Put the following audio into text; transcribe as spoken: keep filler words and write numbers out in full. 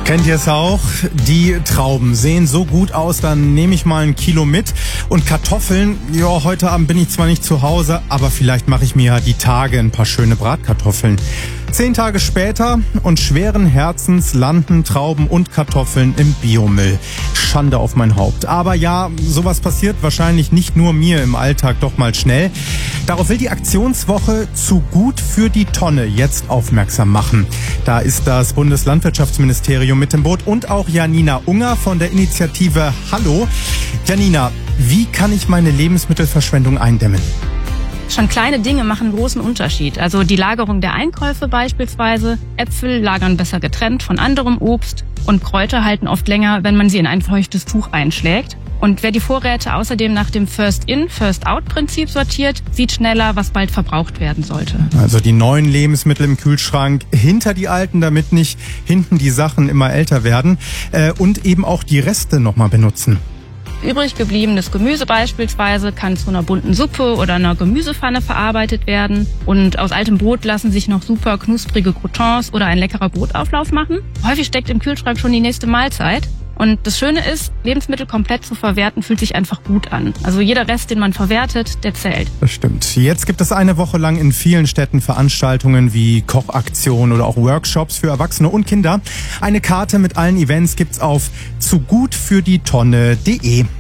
Kennt ihr es auch? Die Trauben sehen so gut aus, dann nehme ich mal ein Kilo mit. Und Kartoffeln, ja, heute Abend bin ich zwar nicht zu Hause, aber vielleicht mache ich mir ja die Tage ein paar schöne Bratkartoffeln. Zehn Tage später und schweren Herzens landen Trauben und Kartoffeln im Biomüll. Schande auf mein Haupt. Aber ja, sowas passiert wahrscheinlich nicht nur mir im Alltag doch mal schnell. Darauf will die Aktionswoche Zu gut für die Tonne jetzt aufmerksam machen. Da ist das Bundeslandwirtschaftsministerium mit im Boot und auch Janina Unger von der Initiative Hallo. Janina, wie kann ich meine Lebensmittelverschwendung eindämmen? Schon kleine Dinge machen einen großen Unterschied. Also die Lagerung der Einkäufe beispielsweise. Äpfel lagern besser getrennt von anderem Obst und Kräuter halten oft länger, wenn man sie in ein feuchtes Tuch einschlägt. Und wer die Vorräte außerdem nach dem First-In, First-Out-Prinzip sortiert, sieht schneller, was bald verbraucht werden sollte. Also die neuen Lebensmittel im Kühlschrank hinter die alten, damit nicht hinten die Sachen immer älter werden. Äh, und eben auch die Reste nochmal benutzen. Übrig gebliebenes Gemüse beispielsweise kann zu einer bunten Suppe oder einer Gemüsepfanne verarbeitet werden. Und aus altem Brot lassen sich noch super knusprige Croutons oder ein leckerer Brotauflauf machen. Häufig steckt im Kühlschrank schon die nächste Mahlzeit. Und das Schöne ist, Lebensmittel komplett zu verwerten, fühlt sich einfach gut an. Also jeder Rest, den man verwertet, der zählt. Das stimmt. Jetzt gibt es eine Woche lang in vielen Städten Veranstaltungen wie Kochaktionen oder auch Workshops für Erwachsene und Kinder. Eine Karte mit allen Events gibt's auf zu gut für die Tonne punkt de.